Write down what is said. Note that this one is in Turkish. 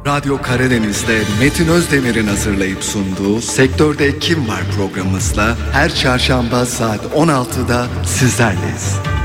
Radyo Karadeniz'de Metin Özdemir'in hazırlayıp sunduğu Sektörde Kim Var programımızla her çarşamba saat 16'da sizlerleyiz.